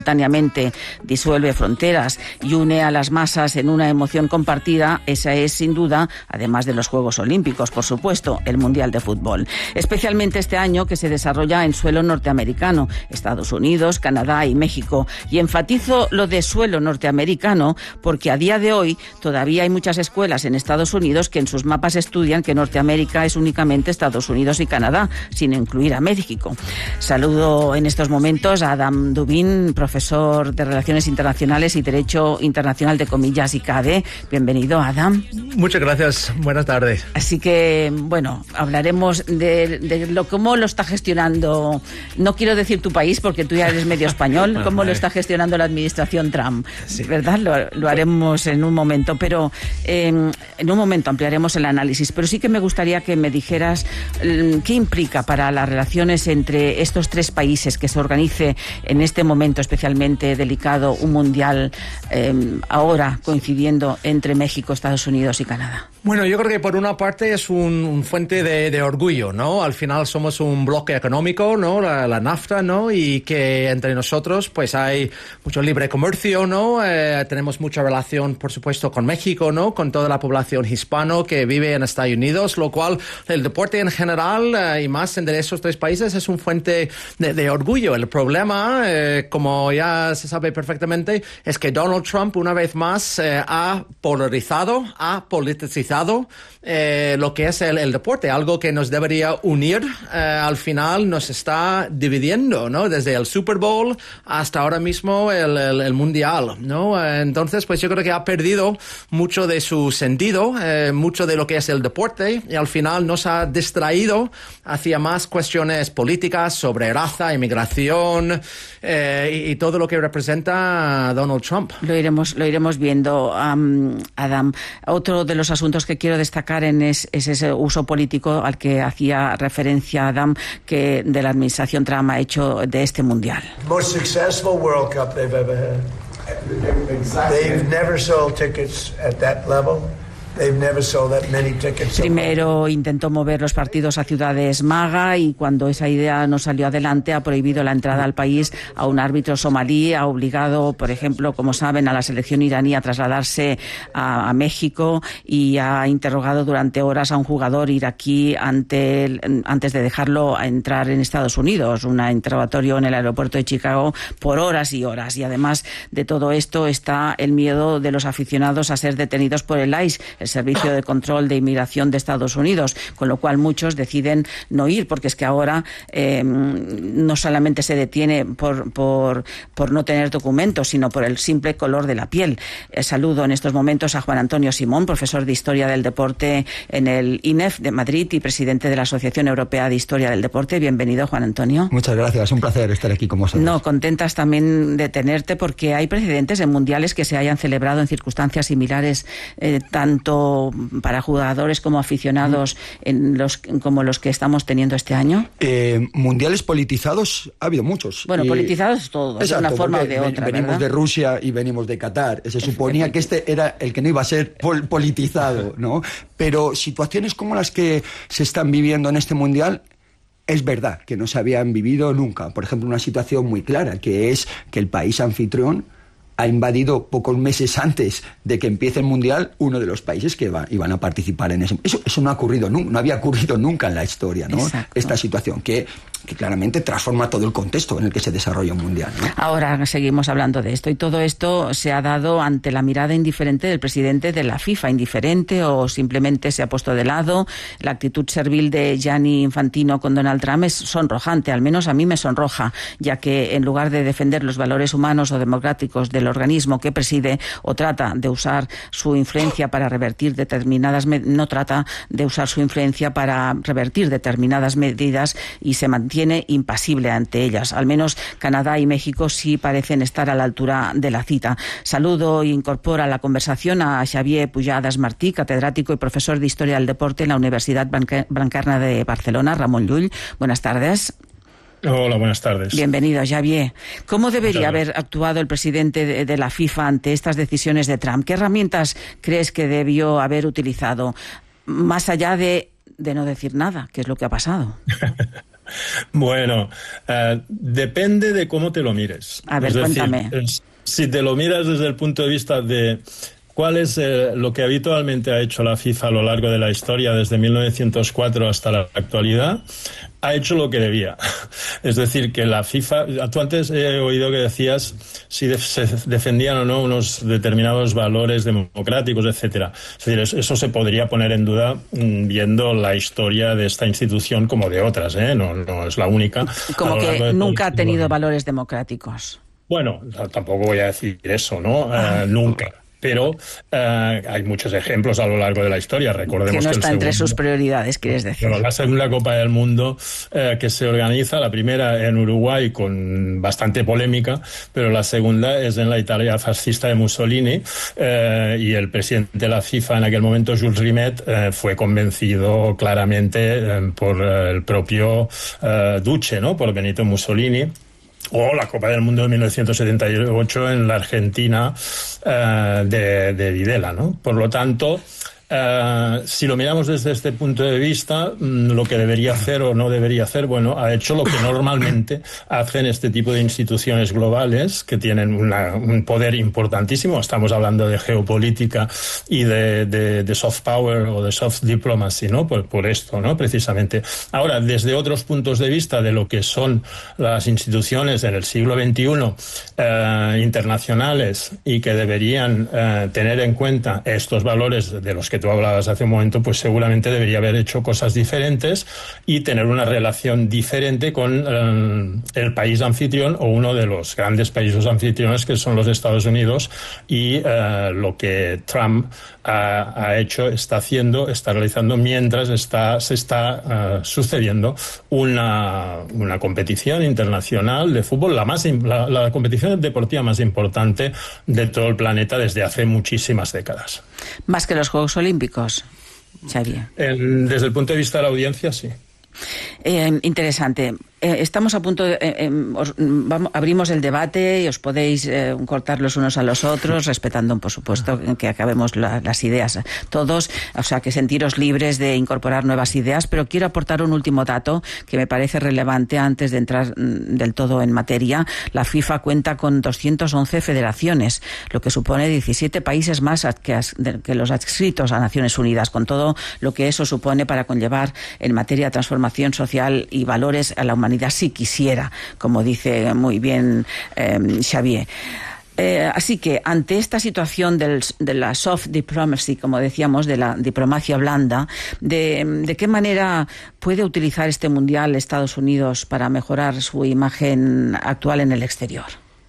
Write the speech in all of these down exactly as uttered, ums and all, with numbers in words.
simultáneamente disuelve fronteras y une a las masas en una emoción compartida, esa es sin duda, además de los Juegos Olímpicos, por supuesto, el Mundial de Fútbol. Especialmente este año, que se desarrolla en suelo norteamericano, Estados Unidos, Canadá y México. Y enfatizo lo de suelo norteamericano porque a día de hoy todavía hay muchas escuelas en Estados Unidos que en sus mapas estudian que Norteamérica es únicamente Estados Unidos y Canadá, sin incluir a México. Saludo en estos momentos a Adam Dubin, profesor de Relaciones Internacionales y Derecho Internacional de Comillas y C A D E. Bienvenido, Adam. Muchas gracias. Buenas tardes. Así que, bueno, hablaremos de, de lo cómo lo está gestionando, no quiero decir tu país porque tú ya eres medio español, cómo lo está gestionando la administración Trump, sí. ¿Verdad? Lo, lo haremos en un momento, pero eh, en un momento ampliaremos el análisis, pero sí que me gustaría que me dijeras eh, qué implica para las relaciones entre estos tres países que se organice en este momento especialmente delicado un mundial eh, ahora coincidiendo entre México, Estados Unidos y Canadá. Bueno, yo creo que por una parte es un, un fuente de, de orgullo, ¿no? Al final somos un bloque económico, ¿no? La, la NAFTA, ¿no? Y que entre nosotros, pues hay mucho libre comercio, ¿no? Eh, tenemos mucha relación, por supuesto, con México, ¿no? Con toda la población hispano que vive en Estados Unidos, lo cual el deporte en general eh, y más entre esos tres países es un fuente de, de orgullo. El problema, eh, como ya se sabe perfectamente, es que Donald Trump, una vez más, eh, ha polarizado, ha politizado Eh, lo que es el, el deporte, algo que nos debería unir, eh, al final nos está dividiendo, ¿no? Desde el Super Bowl hasta ahora mismo el, el, el Mundial, ¿no? Eh, entonces, pues yo creo que ha perdido mucho de su sentido, eh, mucho de lo que es el deporte, y al final nos ha distraído hacia más cuestiones políticas sobre raza, inmigración eh, y, y todo lo que representa Donald Trump. Lo iremos, lo iremos viendo, um, Adam. Otro de los asuntos que quiero destacar en es, es ese uso político al que hacía referencia Adam, que de la administración Trump ha hecho de este mundial. Most successful World Cup they've ever had. They've never sold tickets at that level. Primero intentó mover los partidos a ciudades maga y cuando esa idea no salió adelante ha prohibido la entrada al país a un árbitro somalí, ha obligado, por ejemplo, como saben, a la selección iraní a trasladarse a, a México y ha interrogado durante horas a un jugador iraquí ante el, antes de dejarlo a entrar en Estados Unidos, un interrogatorio en el aeropuerto de Chicago por horas y horas. Y además de todo esto está el miedo de los aficionados a ser detenidos por el ICE, el Servicio de Control de Inmigración de Estados Unidos, con lo cual muchos deciden no ir, porque es que ahora eh, no solamente se detiene por, por, por no tener documentos, sino por el simple color de la piel. Eh, saludo en estos momentos a Juan Antonio Simón, profesor de Historia del Deporte en el I N E F de Madrid y presidente de la Asociación Europea de Historia del Deporte. Bienvenido, Juan Antonio. Muchas gracias, un placer estar aquí con vosotros. No, contentas también de tenerte porque hay precedentes en mundiales que se hayan celebrado en circunstancias similares, eh, tanto para jugadores como aficionados en los, como los que estamos teniendo este año? Eh, mundiales politizados ha habido muchos. Bueno, y... politizados todos, Exacto, de una forma o de ven, otra, venimos ¿verdad? de Rusia y venimos de Qatar. Se suponía que este era el que no iba a ser pol- politizado, ¿no? Pero situaciones como las que se están viviendo en este mundial, es verdad que no se habían vivido nunca. Por ejemplo, una situación muy clara, que es que el país anfitrión ha invadido pocos meses antes de que empiece el Mundial uno de los países que va, iban a participar en ese. Eso, eso no ha ocurrido nunca, no había ocurrido nunca en la historia, ¿no? Exacto. Esta situación que, que claramente transforma todo el contexto en el que se desarrolla un Mundial, ¿no? Ahora seguimos hablando de esto y todo esto se ha dado ante la mirada indiferente del presidente de la FIFA, indiferente o simplemente se ha puesto de lado. La actitud servil de Gianni Infantino con Donald Trump es sonrojante, al menos a mí me sonroja, ya que en lugar de defender los valores humanos o democráticos de los organismo que preside o trata de usar su influencia para revertir determinadas med- no trata de usar su influencia para revertir determinadas medidas y se mantiene impasible ante ellas. Al menos Canadá y México sí parecen estar a la altura de la cita. Saludo e incorpora a la conversación a Xavier Pujadas Martí, catedrático y profesor de Historia del Deporte en la Universidad Blanquerna de Barcelona. Ramón Llull, buenas tardes. Hola, buenas tardes. Bienvenido, Xavier. ¿Cómo debería haber actuado el presidente de, de la FIFA ante estas decisiones de Trump? ¿Qué herramientas crees que debió haber utilizado? Más allá de, de no decir nada, que es lo que ha pasado. Bueno, uh, depende de cómo te lo mires. A ver, es decir, cuéntame. Es, si te lo miras desde el punto de vista de cuál es eh, lo que habitualmente ha hecho la FIFA a lo largo de la historia, desde mil novecientos cuatro hasta la actualidad, ha hecho lo que debía. Es decir, que la FIFA... Tú antes he oído que decías si de, se defendían o no unos determinados valores democráticos, etcétera. Es decir, eso, eso se podría poner en duda viendo la historia de esta institución como de otras, ¿eh? No, no es la única. Como que nunca ha tenido valores democráticos. Bueno, tampoco voy a decir eso, ¿no? Uh, nunca. Pero eh, hay muchos ejemplos a lo largo de la historia. Recordemos que no que está el entre segundo, sus prioridades, quieres decir. Bueno, la segunda Copa del Mundo eh, que se organiza, la primera en Uruguay con bastante polémica, pero la segunda es en la Italia fascista de Mussolini, eh, y el presidente de la FIFA en aquel momento, Jules Rimet, eh, fue convencido claramente eh, por eh, el propio eh, Duce, ¿no? Por Benito Mussolini. O la Copa del Mundo de mil novecientos setenta y ocho en la Argentina uh, de, de Videla, ¿no? Por lo tanto, uh, si lo miramos desde este punto de vista, lo que debería hacer o no debería hacer, bueno, ha hecho lo que normalmente hacen este tipo de instituciones globales que tienen una, un poder importantísimo. Estamos hablando de geopolítica y de, de, de soft power o de soft diplomacy, ¿no? Por, por esto, ¿no? Precisamente. Ahora, desde otros puntos de vista de lo que son las instituciones en el siglo veintiuno eh, internacionales y que deberían eh, tener en cuenta estos valores de los que tú hablabas hace un momento, pues seguramente debería haber hecho cosas diferentes y tener una relación diferente con eh, el país anfitrión o uno de los grandes países anfitriones que son los Estados Unidos, y eh, lo que Trump ha, ha hecho, está haciendo, está realizando mientras está, se está uh, sucediendo una, una competición internacional de fútbol, la, más, la, la competición deportiva más importante de todo el planeta desde hace muchísimas décadas. Más que los Juegos Olímpicos, Xavier. En, desde el punto de vista de la audiencia, sí. Eh, interesante. Eh, estamos a punto de... Eh, eh, os, vamos, abrimos el debate y os podéis eh, cortar los unos a los otros, respetando, por supuesto, que acabemos la, las ideas todos, o sea, que sentiros libres de incorporar nuevas ideas, pero quiero aportar un último dato que me parece relevante antes de entrar mm, del todo en materia. La FIFA cuenta con doscientas once federaciones, lo que supone diecisiete países más que, que los adscritos a Naciones Unidas, con todo lo que eso supone para conllevar en materia de transformación social y valores a la humanidad, si quisiera, como dice muy bien eh, Xavier. Eh, así que ante esta situación del, de la soft diplomacy, como decíamos, de la diplomacia blanda, de, ¿de qué manera puede utilizar este mundial Estados Unidos para mejorar su imagen actual en el exterior?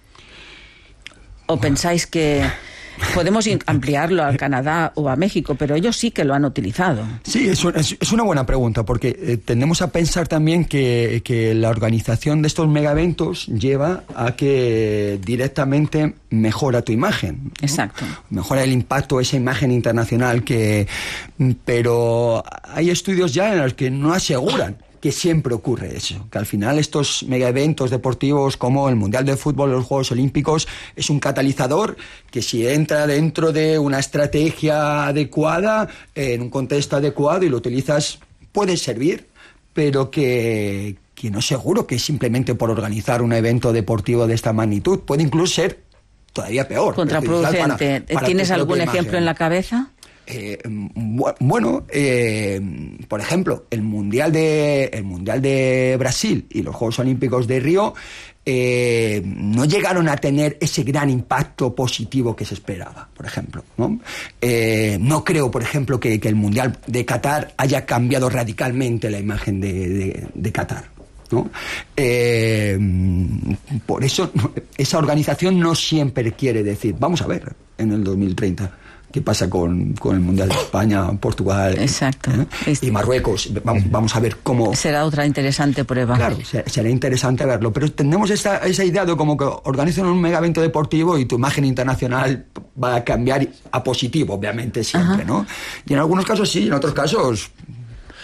¿O pensáis que podemos ampliarlo a Canadá o a México, pero ellos sí que lo han utilizado? Sí, es, un, es, es una buena pregunta, porque eh, tendemos a pensar también que, que la organización de estos megaeventos lleva a que directamente mejora tu imagen, ¿no? Exacto. Mejora el impacto de esa imagen internacional, que, pero hay estudios ya en los que no aseguran que siempre ocurre eso, que al final estos megaeventos deportivos como el Mundial de Fútbol o los Juegos Olímpicos es un catalizador que, si entra dentro de una estrategia adecuada, en un contexto adecuado y lo utilizas, puede servir, pero que, que no es seguro que simplemente por organizar un evento deportivo de esta magnitud, puede incluso ser todavía peor. Contraproducente. Para, para ¿Tienes algún ejemplo imagen en la cabeza? Eh, bueno, eh, por ejemplo, el mundial de el mundial de Brasil y los Juegos Olímpicos de Río eh, no llegaron a tener ese gran impacto positivo que se esperaba, por ejemplo, ¿no? Eh, no creo, por ejemplo, que, que el mundial de Qatar haya cambiado radicalmente la imagen de, de, de Qatar, ¿no? Eh, por eso esa organización no siempre quiere decir, vamos a ver en el dos mil treinta qué pasa con, con el Mundial de España, Portugal, exacto, ¿eh? y Marruecos. Vamos, vamos a ver cómo... Será otra interesante prueba. Claro, será interesante verlo, pero tenemos esa, esa idea de como que organizan un mega evento deportivo y tu imagen internacional va a cambiar a positivo, obviamente, siempre, ajá, ¿no? Y en algunos casos sí, en otros casos...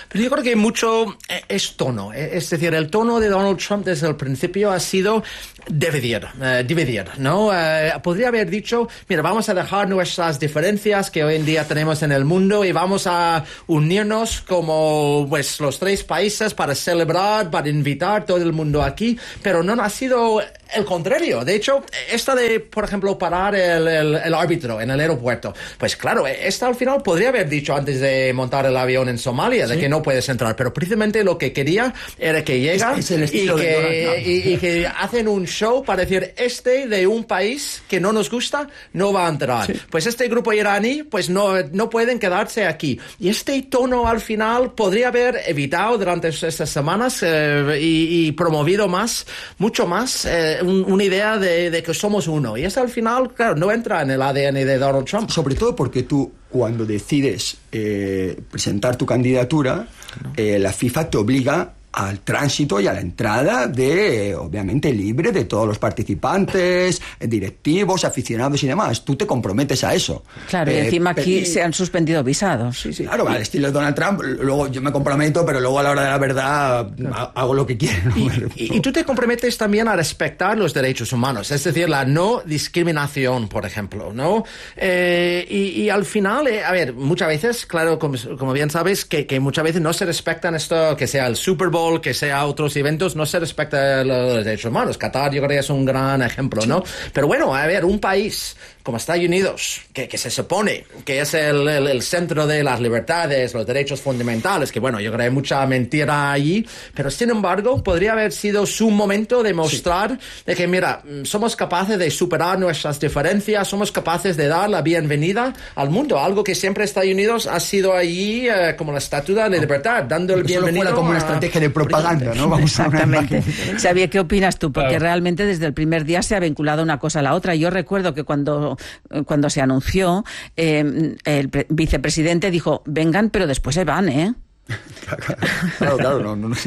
Pero yo creo que mucho es tono. Es decir, el tono de Donald Trump desde el principio ha sido dividir, eh, dividir, ¿no? Eh, podría haber dicho, mira, vamos a dejar nuestras diferencias que hoy en día tenemos en el mundo y vamos a unirnos como pues los tres países para celebrar, para invitar todo el mundo aquí, pero no ha sido el contrario. De hecho, esta de, por ejemplo, parar el, el, el árbitro en el aeropuerto, pues claro, esta al final podría haber dicho antes de montar el avión en Somalia, ¿sí?, de que no puedes entrar, pero precisamente lo que quería era que llegan es, es el y, que, y, y que hacen un show para decir, este de un país que no nos gusta no va a entrar. Sí. Pues este grupo iraní, pues no, no pueden quedarse aquí. Y este tono al final podría haber evitado durante estas semanas eh, y, y promovido más, mucho más, eh, un, una idea de, de que somos uno. Y eso al final, claro, no entra en el A D N de Donald Trump. Sobre todo porque tú, cuando decides eh, presentar tu candidatura, no. eh, la FIFA te obliga al tránsito y a la entrada de, obviamente, libre de todos los participantes, directivos, aficionados y demás. Tú te comprometes a eso. Claro, eh, y encima aquí y... se han suspendido visados. Sí, sí. Claro, al estilo de Donald Trump, luego yo me comprometo, pero luego a la hora de la verdad claro. hago lo que quiero. Y, y, y tú te comprometes también a respetar los derechos humanos, es decir, la no discriminación, por ejemplo, ¿no? Eh, y, y al final, eh, a ver, muchas veces, claro, como, como bien sabes, que, que muchas veces no se respetan esto, que sea el Super Bowl, que sea otros eventos, no se respecta los derechos humanos. Qatar yo creo que es un gran ejemplo, ¿no? Sí. Pero bueno, a ver, un país como Estados Unidos, que, que se supone que es el, el, el centro de las libertades, los derechos fundamentales, que bueno, yo creo que hay mucha mentira allí, pero sin embargo, podría haber sido su momento de mostrar sí. de que, mira, somos capaces de superar nuestras diferencias, somos capaces de dar la bienvenida al mundo, algo que siempre Estados Unidos ha sido allí eh, como la estatua de libertad, dando el bienvenido. Solo fuera como una estrategia de propaganda, ¿no? Vamos Exactamente. Xavier, ¿qué opinas tú? Porque claro. realmente desde el primer día se ha vinculado una cosa a la otra. Yo recuerdo que cuando, cuando se anunció, eh, el pre- vicepresidente dijo, vengan, pero después se van, ¿eh? Claro, claro, no, no, no.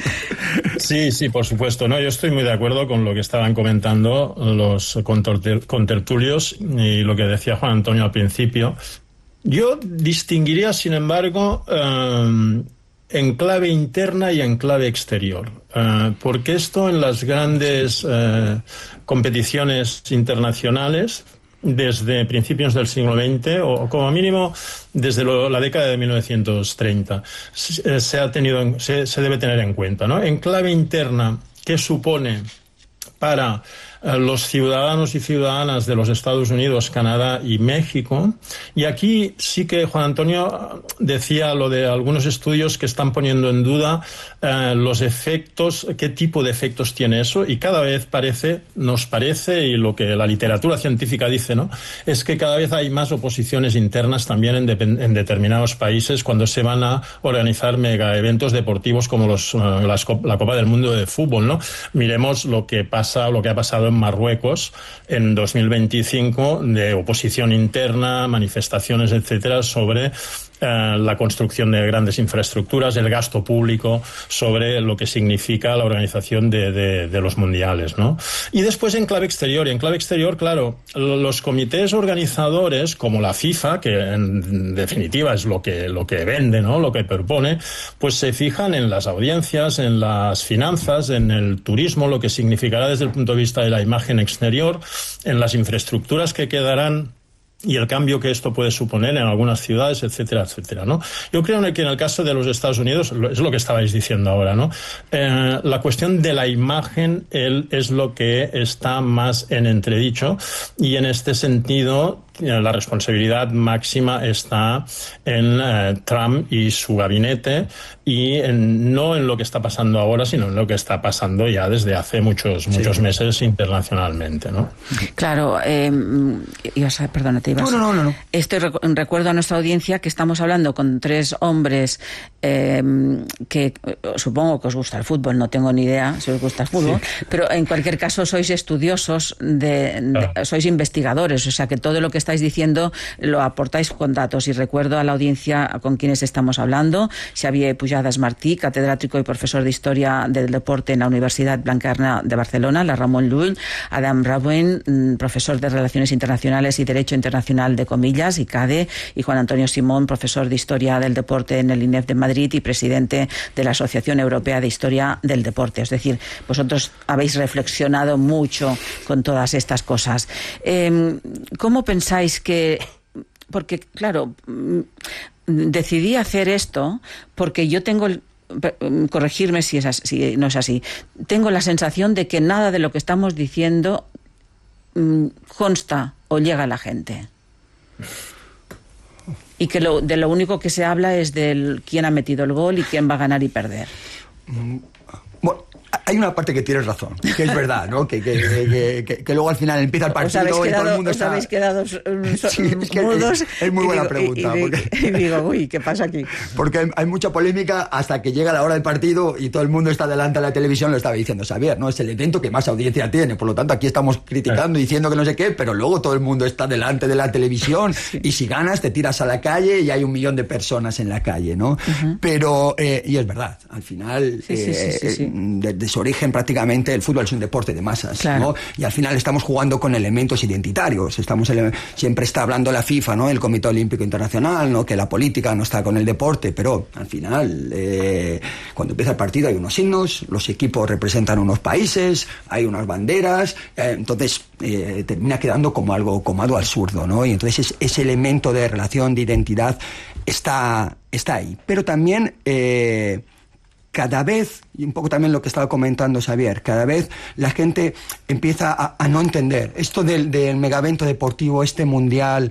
Sí, sí, por supuesto. No, yo estoy muy de acuerdo con lo que estaban comentando los contertulios y lo que decía Juan Antonio al principio. Yo distinguiría, sin embargo, eh, en clave interna y en clave exterior, uh, porque esto en las grandes uh, competiciones internacionales desde principios del siglo veinte o como mínimo desde lo, la década de mil novecientos treinta se, se ha tenido se, se debe tener en cuenta, ¿no? En clave interna, ¿qué supone para los ciudadanos y ciudadanas de los Estados Unidos, Canadá y México? Y aquí sí que Juan Antonio decía lo de algunos estudios que están poniendo en duda eh, los efectos, qué tipo de efectos tiene eso, y cada vez parece, nos parece, y lo que la literatura científica dice, ¿no?, es que cada vez hay más oposiciones internas también en, de, en determinados países cuando se van a organizar mega eventos deportivos como los, uh, las, la Copa del Mundo de fútbol, ¿no? Miremos lo que pasa, lo que ha pasado en Marruecos en dos mil veinticinco, de oposición interna, manifestaciones, etcétera, sobre eh, la construcción de grandes infraestructuras, el gasto público, sobre lo que significa la organización de, de, de los mundiales, ¿no? Y después en clave exterior, y en clave exterior, claro, los comités organizadores, como la FIFA, que en definitiva es lo que, lo que vende, ¿no?, lo que propone, pues se fijan en las audiencias, en las finanzas, en el turismo, lo que significará desde el punto de vista de la imagen exterior, en las infraestructuras que quedarán y el cambio que esto puede suponer en algunas ciudades, etcétera, etcétera, ¿no? Yo creo que en el caso de los Estados Unidos, es lo que estabais diciendo ahora, ¿no? Eh, la cuestión de la imagen él, es lo que está más en entredicho, y en este sentido la responsabilidad máxima está en eh, Trump y su gabinete, y en, no en lo que está pasando ahora, sino en lo que está pasando ya desde hace muchos muchos sí. meses internacionalmente, ¿no? Claro, eh, ibas a, perdona, te ibas. No, no, no, no. Estoy rec- recuerdo a nuestra audiencia que estamos hablando con tres hombres eh, que supongo que os gusta el fútbol, no tengo ni idea si os gusta el fútbol, sí. pero en cualquier caso sois estudiosos, de, de, ah. sois investigadores, o sea que todo lo que estáis diciendo lo aportáis con datos, y recuerdo a la audiencia con quienes estamos hablando: Xavier Pujadas Martí, catedrático y profesor de Historia del Deporte en la Universidad Blanquerna de Barcelona, la Ramon Llull; Adam Rauen, profesor de Relaciones Internacionales y Derecho Internacional de Comillas, I C A D E; y Juan Antonio Simón, profesor de Historia del Deporte en el I N E F de Madrid y presidente de la Asociación Europea de Historia del Deporte. Es decir, vosotros habéis reflexionado mucho con todas estas cosas. Eh, ¿Cómo pensáis que...? Porque, claro, decidí hacer esto porque yo tengo... corregirme si, es así, si no es así. Tengo la sensación de que nada de lo que estamos diciendo mmm, consta o llega a la gente. Y que lo, de lo único que se habla es de quién ha metido el gol y quién va a ganar y perder. Bueno, hay una parte que tienes razón, que es verdad, ¿no? Que, que, que, que, que luego al final empieza el partido y quedado, todo el mundo os está... habéis quedado sí, es que mudos. Es, es muy buena digo, pregunta. Y, y, porque... y digo, uy, ¿qué pasa aquí? Porque hay, hay mucha polémica hasta que llega la hora del partido y todo el mundo está delante de la televisión, lo estaba diciendo Xavier, ¿no? Es el evento que más audiencia tiene, por lo tanto aquí estamos criticando y diciendo que no sé qué, pero luego todo el mundo está delante de la televisión sí. Y si ganas te tiras a la calle y hay un millón de personas en la calle, ¿no? Uh-huh. Pero, eh, y es verdad, al final, sí, eh, sí, sí, sí, sí. desde su origen prácticamente el fútbol es un deporte de masas, claro. ¿no? Y al final estamos jugando con elementos identitarios. Estamos ele- siempre está hablando la FIFA, ¿no? El Comité Olímpico Internacional, ¿no? Que la política no está con el deporte, pero al final, eh, cuando empieza el partido hay unos himnos, los equipos representan unos países, hay unas banderas, eh, entonces eh, termina quedando como algo, como algo absurdo, ¿no? Y entonces es, ese elemento de relación, de identidad está, está ahí. Pero también... Eh, cada vez, y un poco también lo que estaba comentando Xavier, cada vez la gente empieza a, a no entender esto del, del megavento deportivo, este mundial,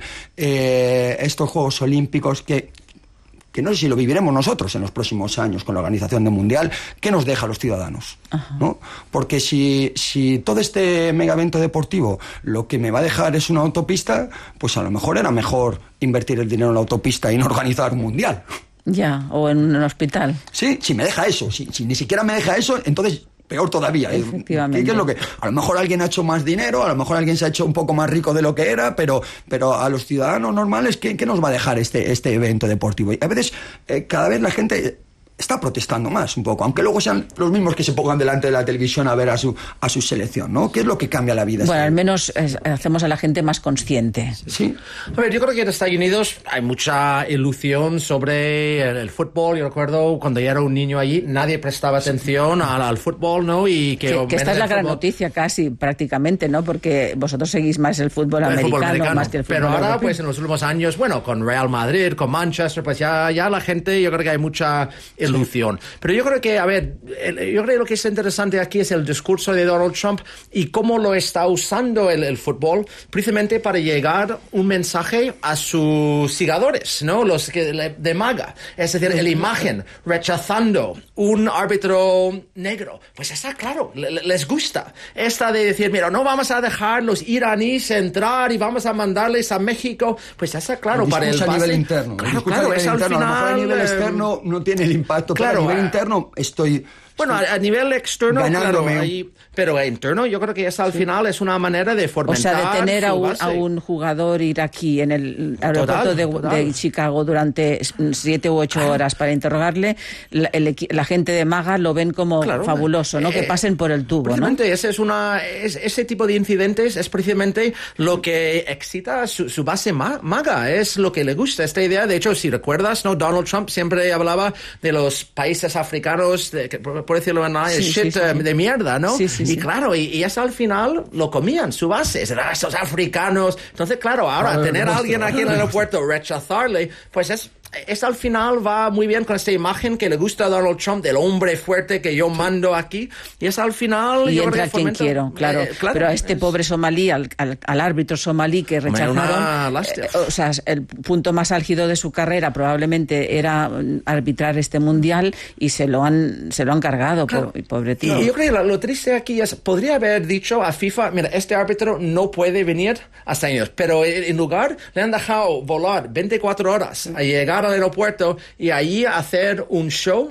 eh, estos Juegos Olímpicos, que, que no sé si lo viviremos nosotros en los próximos años con la organización del mundial, ¿qué nos deja a los ciudadanos? ¿No? Porque si, si todo este megavento deportivo lo que me va a dejar es una autopista, pues a lo mejor era mejor invertir el dinero en la autopista y no organizar un mundial. Ya, o en un hospital. Sí, si me deja eso, si, si ni siquiera me deja eso, entonces peor todavía. Efectivamente. ¿Qué, qué es lo que? A lo mejor alguien ha hecho más dinero, a lo mejor alguien se ha hecho un poco más rico de lo que era, pero, pero a los ciudadanos normales, ¿qué, qué nos va a dejar este, este evento deportivo? Y a veces, eh, cada vez la gente está protestando más un poco, aunque luego sean los mismos que se pongan delante de la televisión a ver a su a su selección, ¿no? ¿Qué es lo que cambia la vida? Bueno, al menos eh, hacemos a la gente más consciente. Sí. A ver, yo creo que en Estados Unidos hay mucha ilusión sobre el, el fútbol. Yo recuerdo cuando yo era un niño allí, nadie prestaba atención al, al fútbol, ¿no? Y que, que, que esta es la gran noticia casi, prácticamente, ¿no? Porque vosotros seguís más el fútbol, el americano, fútbol americano, más que el fútbol Pero ahora, europeo. pues en los últimos años, bueno, con Real Madrid, con Manchester, pues ya, ya la gente, yo creo que hay mucha ilusión. Pero yo creo que, a ver, el, yo creo que lo que es interesante aquí es el discurso de Donald Trump y cómo lo está usando el, el fútbol precisamente para llegar un mensaje a sus seguidores, ¿no? Los que de MAGA, es decir, la imagen rechazando un árbitro negro. Pues está claro, les gusta. Esta de decir, mira, no vamos a dejar los iraníes entrar y vamos a mandarles a México. Pues está claro, el para el a base. nivel interno. Claro, claro, es al interno. final. A lo mejor a nivel eh, externo no tiene el impacto, claro, pero a nivel a, interno estoy... Bueno, a, a nivel externo, claro, ahí, pero a interno yo creo que esa al sí. final es una manera de fomentar. O sea, de tener a un, a un jugador iraquí en el aeropuerto total, de, total. de Chicago durante siete u ocho horas para interrogarle, la, el, la gente de MAGA lo ven como claro, fabuloso, ¿no? Eh, que pasen por el tubo, precisamente ¿no? Ese, es una, es, ese tipo de incidentes es precisamente lo que excita su, su base MAGA, es lo que le gusta, esta idea. De hecho, si recuerdas, ¿no? Donald Trump siempre hablaba de los países africanos, de, que, por decirlo en sí, shit sí, sí. de mierda, ¿no? Sí, sí, y sí. claro, y, y eso al final lo comían, su base, esos africanos. Entonces, claro, ahora a tener a alguien aquí en el aeropuerto, rechazarle, pues es... Es al final va muy bien con esta imagen que le gusta a Donald Trump del hombre fuerte que yo mando aquí, y es al final y yo entra creo que quien fomenta, quiero, claro. Eh, claro. Pero a este es... pobre somalí, al, al, al árbitro somalí que rechazaron, eh, o sea, el punto más álgido de su carrera probablemente era arbitrar este mundial y se lo han se lo han cargado, claro. po, pobre tío. Y yo creo que lo, lo triste aquí es, podría haber dicho a FIFA, mira, este árbitro no puede venir a Estados Unidos, pero en lugar le han dejado volar veinticuatro horas a llegar al aeropuerto y ahí hacer un show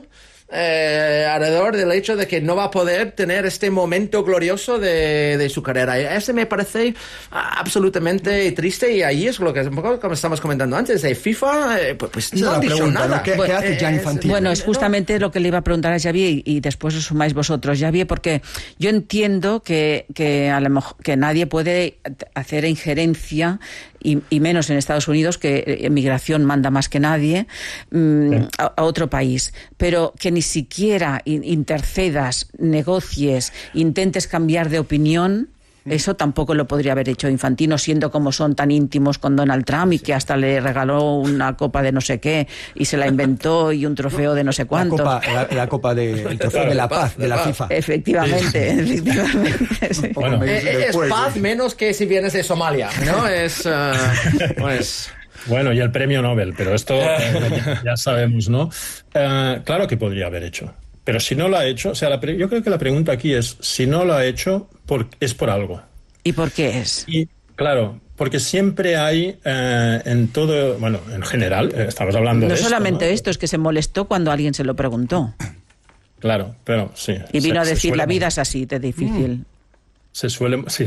eh, alrededor del hecho de que no va a poder tener este momento glorioso de, de su carrera. Y ese me parece absolutamente triste, y ahí es lo que un poco como estamos comentando antes, de FIFA, eh, pues, pues no han dicho pregunta, nada. ¿no? ¿Qué, bueno, ¿qué hace Gianni Infantino? Bueno, es justamente lo que le iba a preguntar a Xavier, y, y después os sumáis vosotros, Xavier, porque yo entiendo que, que, a lo mejor, que nadie puede hacer injerencia, y, y menos en Estados Unidos, que emigración manda más que nadie, mmm, sí. a, a otro país, pero que ni siquiera intercedas, negocies, intentes cambiar de opinión. Eso tampoco lo podría haber hecho Infantino, siendo como son tan íntimos con Donald Trump, y que hasta le regaló una copa de no sé qué y se la inventó, y un trofeo de no sé cuánto. La copa, la, la copa de, el trofeo de la paz, de la FIFA. Efectivamente, sí. efectivamente. Sí. Bueno, es, es paz menos que si vienes de Somalia, ¿no? Es, uh, pues... Bueno, y el premio Nobel, pero esto eh, ya, ya sabemos, ¿no? Uh, claro que podría haber hecho. Pero si no lo ha hecho, o sea, la pre- yo creo que la pregunta aquí es, si no lo ha hecho, por, es por algo. ¿Y por qué es? Y, claro, porque siempre hay eh, en todo, bueno, en general, eh, estamos hablando no de esto. No solamente ¿no? esto, es que se molestó cuando alguien se lo preguntó. Claro, pero sí. Y vino se, a decir, suele... la vida es así, de difícil. Mm. Se suele, sí.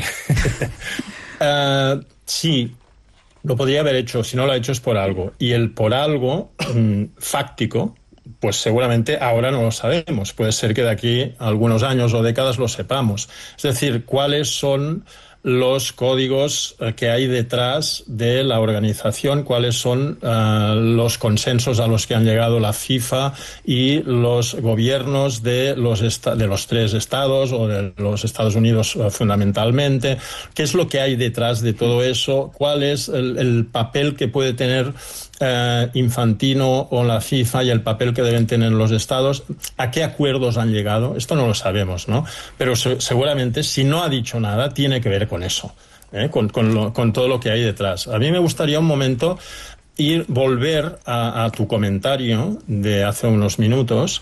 uh, sí, lo podría haber hecho, si no lo ha hecho es por algo. Y el por algo mm, fáctico, pues seguramente ahora no lo sabemos. Puede ser que de aquí a algunos años o décadas lo sepamos. Es decir, cuáles son los códigos uh, que hay detrás de la organización, cuáles son uh, los consensos a los que han llegado la FIFA y los gobiernos de los, esta- de los tres estados o de los Estados Unidos uh, fundamentalmente, qué es lo que hay detrás de todo eso, cuál es el, el papel que puede tener Uh, Infantino o la FIFA y el papel que deben tener los estados, a qué acuerdos han llegado, esto no lo sabemos, ¿no? Pero se- seguramente si no ha dicho nada tiene que ver con eso, ¿eh? con, con, lo, con todo lo que hay detrás. A mí me gustaría un momento ir, volver a, a tu comentario de hace unos minutos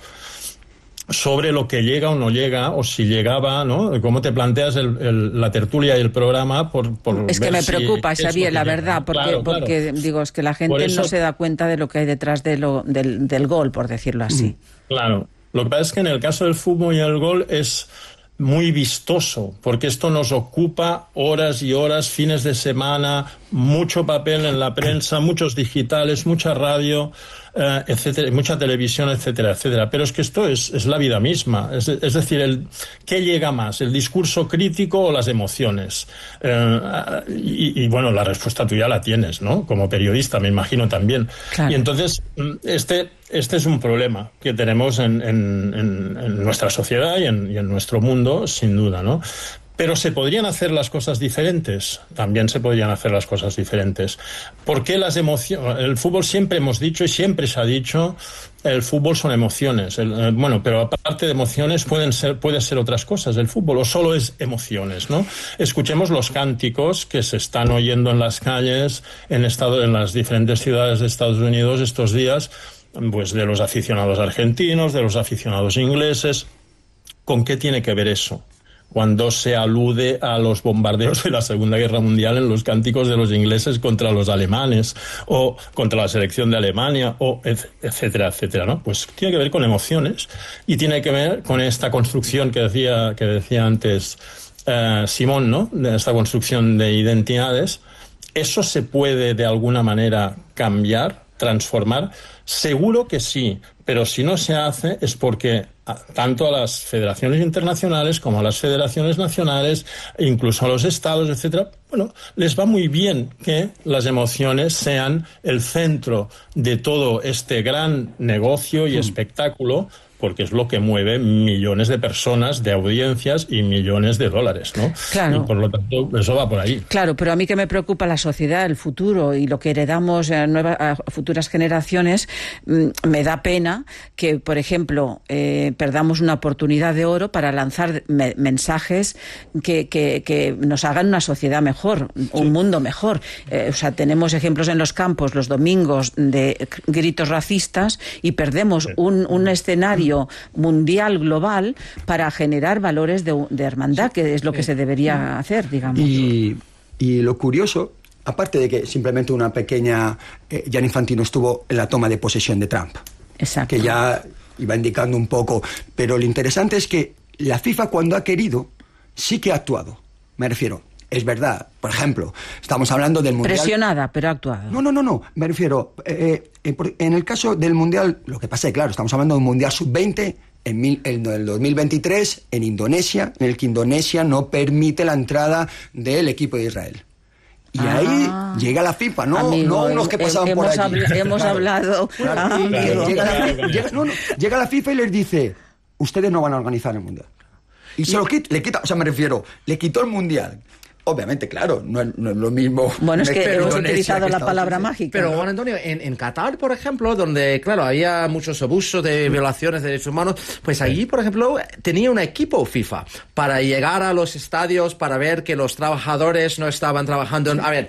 sobre lo que llega o no llega, o si llegaba, ¿no? Cómo te planteas el, el, la tertulia y el programa por, por es que ver me preocupa, si Xavier, la llega. verdad, porque, Claro, claro. porque digo, es que la gente eso, no se da cuenta de lo que hay detrás de lo, del, del gol, por decirlo así. Claro, lo que pasa es que en el caso del fútbol y el gol es muy vistoso, porque esto nos ocupa horas y horas, fines de semana, mucho papel en la prensa, muchos digitales, mucha radio, eh, etcétera, mucha televisión, etcétera, etcétera. Pero es que esto es, es la vida misma. Es, es decir, el, ¿qué llega más? ¿El discurso crítico o las emociones? Eh, y, y bueno, la respuesta tú ya la tienes, ¿no? Como periodista, me imagino también. Claro. Y entonces, este, este es un problema que tenemos en, en, en, en nuestra sociedad y en, y en nuestro mundo, sin duda, ¿no? Pero ¿se podrían hacer las cosas diferentes? También se podrían hacer las cosas diferentes. ¿Por qué las emociones? El fútbol siempre hemos dicho y siempre se ha dicho, el fútbol son emociones. El, eh, bueno, pero aparte de emociones pueden ser, puede ser otras cosas el fútbol, o solo es emociones, ¿no? Escuchemos los cánticos que se están oyendo en las calles, en, estado, en las diferentes ciudades de Estados Unidos estos días, pues de los aficionados argentinos, de los aficionados ingleses. ¿Con qué tiene que ver eso? Cuando se alude a los bombardeos de la Segunda Guerra Mundial en los cánticos de los ingleses contra los alemanes o contra la selección de Alemania, o etcétera, etcétera, ¿no? Pues tiene que ver con emociones y tiene que ver con esta construcción que decía, que decía antes eh, Simón, ¿no? De esta construcción de identidades. ¿Eso se puede de alguna manera cambiar, transformar? Seguro que sí, pero si no se hace es porque tanto a las federaciones internacionales como a las federaciones nacionales, incluso a los estados, etcétera, bueno, les va muy bien que las emociones sean el centro de todo este gran negocio y espectáculo, porque es lo que mueve millones de personas, de audiencias y millones de dólares, ¿no? Claro. Y por lo tanto, eso va por ahí. Claro, pero a mí que me preocupa la sociedad, el futuro y lo que heredamos a, nuevas, a futuras generaciones, me da pena que, por ejemplo, eh, perdamos una oportunidad de oro para lanzar me mensajes que, que, que nos hagan una sociedad mejor, sí. un mundo mejor. Eh, o sea, tenemos ejemplos en los campos los domingos de gritos racistas y perdemos sí. un, un escenario mundial, global, para generar valores de, de hermandad, que es lo que se debería hacer, digamos. Y, y lo curioso, aparte de que simplemente una pequeña... Eh, Gianni Infantino estuvo en la toma de posesión de Trump. Exacto. Que ya... iba indicando un poco. Pero lo interesante es que la FIFA, cuando ha querido, sí que ha actuado. Me refiero, es verdad, por ejemplo, estamos hablando del Mundial... Presionada, pero ha actuado. No, no, no, no, me refiero, eh, eh, en el caso del Mundial, lo que pasa es que, claro, estamos hablando de un Mundial sub veinte en, mil, en el dos mil veintitrés en Indonesia, en el que Indonesia no permite la entrada del equipo de Israel. Y ah, ahí llega la FIFA, no, amigo, no unos que pasaban hemos por allí. Habl hemos claro, hablado. Claro, ah, claro, llega, la, llega, no, no, llega la FIFA y les dice, ustedes no van a organizar el Mundial. Y, y se lo quita, le quita, o sea, me refiero, le quitó el Mundial. Obviamente, claro, no es, no es lo mismo. Bueno, es que hemos Indonesia utilizado que la palabra Unidos. mágica. Pero, Juan Antonio, en, en Qatar, por ejemplo, donde, claro, había muchos abusos de violaciones de derechos humanos, pues allí, por ejemplo, tenía un equipo FIFA para llegar a los estadios, para ver que los trabajadores no estaban trabajando. En, a ver,